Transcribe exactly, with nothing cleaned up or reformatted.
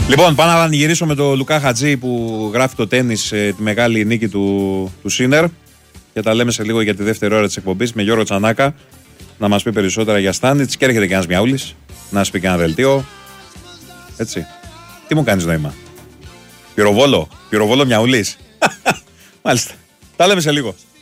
Λοιπόν, πάμε να γυρίσω με το Λουκά Χατζή που γράφει το τένις, τη μεγάλη νίκη του, του Σίνερ. Και τα λέμε σε λίγο για τη δεύτερη ώρα της εκπομπής με Γιώργο Τσανάκα να μας πει περισσότερα για Στάνιτς. Και έρχεται και ένας Μιαούλης να μας πει και ένα δελτίο. Έτσι. Τι μου κάνεις νόημα? Πυροβόλο, πυροβόλο Μιαούλης. Μάλιστα. Τα λέμε σε λίγο.